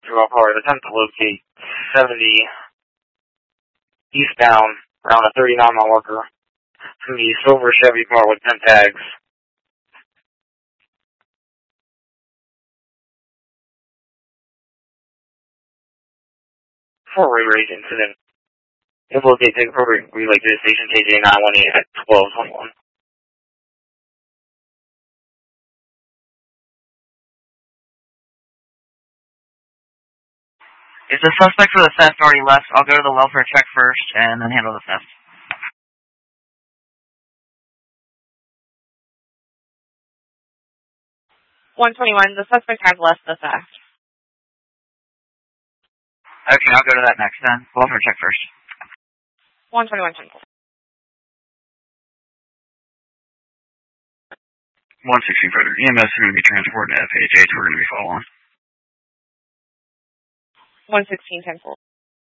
car. Attempt to locate 70 eastbound around a 39-mile marker. It's going to be a silver Chevy car with 10 tags. For a road rage incident. It will locate the appropriate relay to the station KJ 918 at 1221. If the suspect for the theft already left, I'll go to the welfare check first and then handle the theft. 121, the suspect has left the theft. Okay, I'll go to that next then. Welfare check first. 121, 10. 116 further. EMS is going to be transported to FHH. We're going to be following. 116, 10.